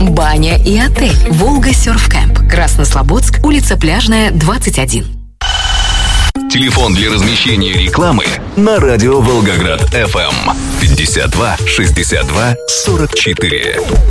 Баня и отель. Волга Серф Кэмп. Краснослободск, улица Пляжная, 21. Телефон для размещения рекламы на радио Волгоград FM 52 62 44.